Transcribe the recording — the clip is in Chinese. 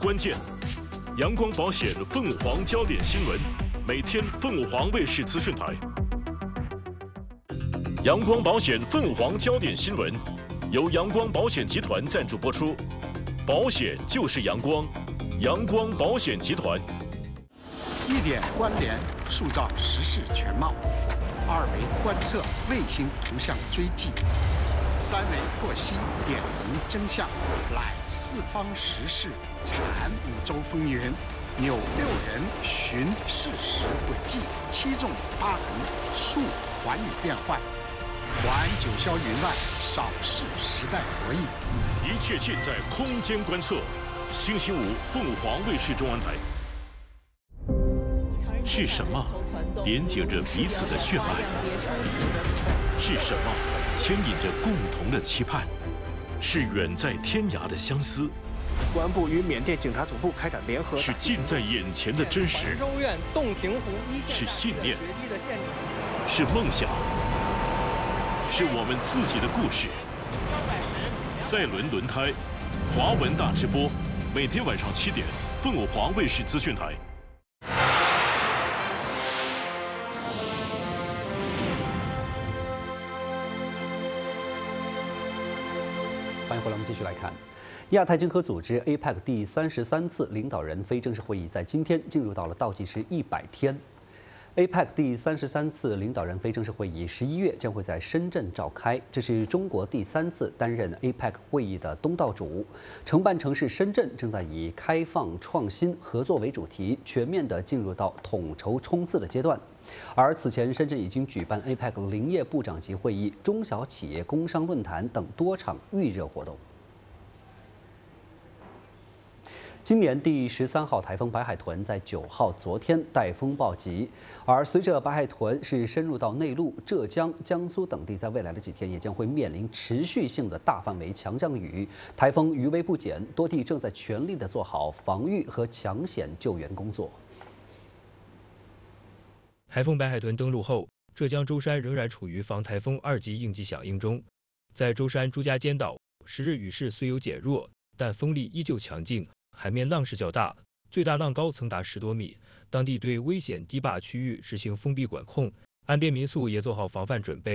关键。阳光保险凤凰焦点新闻，每天凤凰卫视资讯台。阳光保险凤凰焦点新闻由阳光保险集团赞助播出，保险就是阳光，阳光保险集团。 一点关联，塑造时事全貌；二维观测，卫星图像追迹；三维获悉，点明真相；揽四方时事，产五洲风云；纽六人，寻事实轨迹；七纵八横，述寰宇变幻；环九霄云外，扫视时代博弈。 一切尽在空间观测。星期五，凤凰卫视中文台。是什么连接着彼此的血脉？是什么牵引着共同的期盼？是远在天涯的相思。 公安部与缅甸警察总部开展联合。 是近在眼前的真实。 州院洞庭湖一线。 是信念。是梦想。是我们自己的故事。赛伦轮胎，华文大直播，每天晚上7点，凤凰卫视资讯台。 欢迎回来，我们继续来看，亚太经合组织 APEC 第33次领导人非正式会议在今天进入到了倒计时100天。APEC 第33次领导人非正式会议11月将会在深圳召开，这是中国第3次担任 APEC 会议的东道主。承办城市深圳正在以开放、创新、合作为主题，全面地进入到统筹冲刺的阶段。而此前，深圳已经举办 APEC 林业部长级会议、中小企业工商论坛等多场预热活动。今年第13号台风白海豚在9号昨天带风暴击，而随着白海豚是深入到内陆，浙江、江苏等地在未来的几天也将会面临持续性的大范围强降雨，台风余威不减，多地正在全力的做好防御和抢险救援工作。 台风白海豚登陆后，浙江舟山仍然处于防台风2级应急响应中。在舟山朱家尖岛，10日雨势虽有减弱，但风力依旧强劲。海面浪势较大，最大浪高曾达10多米。当地对危险堤坝区域实行封闭管控，岸边民宿也做好防范准备。